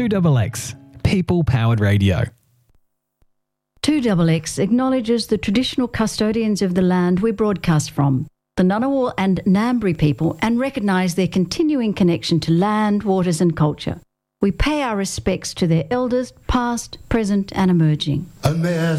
2XX, people-powered radio. 2XX acknowledges the traditional custodians of the land we broadcast from, the Ngunnawal and Ngambri people, and recognise their continuing connection to land, waters and culture. We pay our respects to their elders, past, present and emerging. And may our